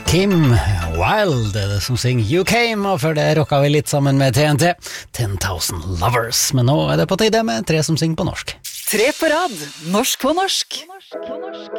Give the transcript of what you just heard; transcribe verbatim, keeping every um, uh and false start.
Kim Wilde er det som synger You Came, og før det rocka vi litt sammen med T N T, ten thousand Lovers. Men nå er det på tide med tre som synger på norsk. Tre på rad, norsk på norsk. På norsk, på norsk.